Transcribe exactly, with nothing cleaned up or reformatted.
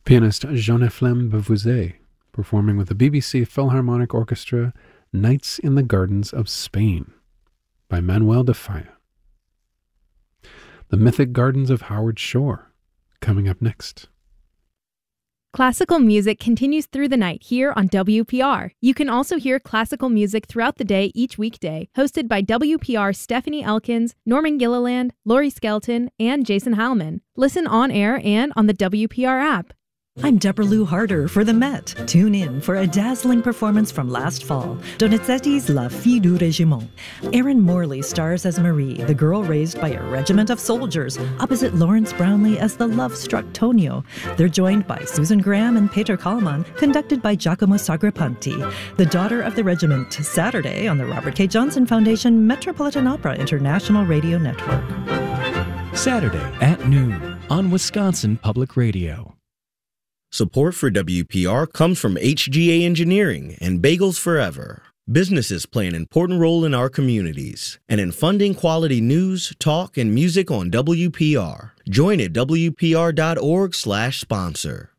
Pianist Jean-Ephlem Bavouzet performing with the B B C Philharmonic Orchestra Nights in the Gardens of Spain by Manuel de Falla. The Mythic Gardens of Howard Shore coming up next. Classical music continues through the night here on W P R. You can also hear classical music throughout the day each weekday, hosted by W P R's Stephanie Elkins, Norman Gilliland, Laurie Skelton, and Jason Heilman. Listen on air and on the W P R app. I'm Deborah Lou Harder for The Met. Tune in for a dazzling performance from last fall, Donizetti's La Fille du Régiment. Erin Morley stars as Marie, the girl raised by a regiment of soldiers, opposite Lawrence Brownlee as the love-struck Tonio. They're joined by Susan Graham and Peter Kallman, conducted by Giacomo Sagrapanti. The Daughter of the Regiment, Saturday on the Robert K. Johnson Foundation Metropolitan Opera International Radio Network. Saturday at noon on Wisconsin Public Radio. Support for W P R comes from H G A Engineering and Bagels Forever. Businesses play an important role in our communities and in funding quality news, talk, and music on W P R. Join at W P R dot org slash sponsor.